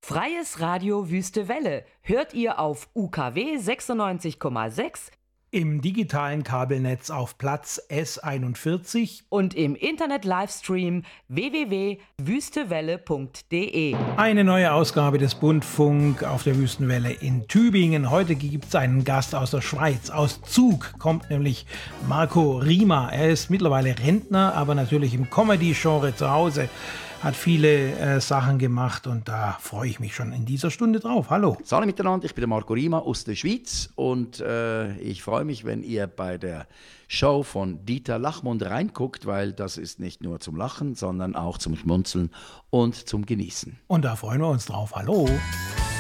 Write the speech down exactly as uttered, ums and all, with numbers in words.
Freies Radio Wüste Welle hört ihr auf U K W sechsundneunzig Komma sechs, im digitalen Kabelnetz auf Platz S einundvierzig und im Internet-Livestream w w w punkt wüstewelle punkt d e. Eine neue Ausgabe des Bundfunk auf der Wüstenwelle in Tübingen. Heute gibt es einen Gast aus der Schweiz. Aus Zug kommt nämlich Marco Rima. Er ist mittlerweile Rentner, aber natürlich im Comedy-Genre zu Hause. Hat viele äh, Sachen gemacht und da freue ich mich schon in dieser Stunde drauf. Hallo. Salut miteinander, ich bin der Marco Rima aus der Schweiz und äh, ich freue mich, wenn ihr bei der Show von Dieter Lachmund reinguckt, weil das ist nicht nur zum Lachen, sondern auch zum Schmunzeln und zum Genießen. Und da freuen wir uns drauf. Hallo.